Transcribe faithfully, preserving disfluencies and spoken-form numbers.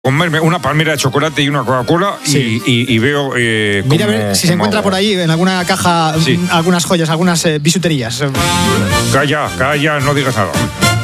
comerme una palmera de chocolate y una Coca-Cola Sí. y, y, y veo. Eh, Mira a cómo- ver si se cómo encuentra hago. por ahí en alguna caja Sí. algunas joyas, algunas eh, bisuterías. Calla, calla, no digas nada.